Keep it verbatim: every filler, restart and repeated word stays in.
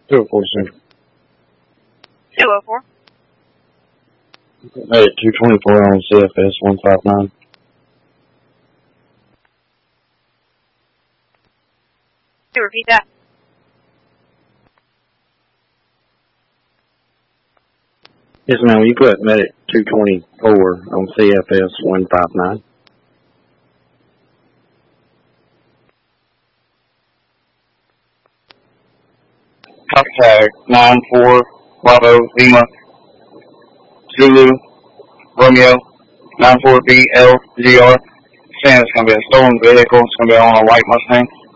two oh four Central. two oh four. Hey, two twenty-four on C F S one five nine. Can you repeat that? Yes, ma'am. You put medic two twenty-four on C F S one five nine. Contact nine four Bravo Lima Zulu Romeo nine four B L G R. Saying it's going to be a stolen vehicle. It's going to be on a white Mustang.